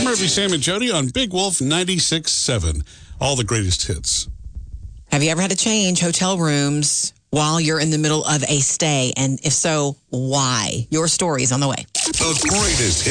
Murphy, Sam, and Jody on Big Wolf 96.7. All the greatest hits. Have you ever had to change hotel rooms while you're in the middle of a stay? And if so, why? Your story is on the way. The greatest hits.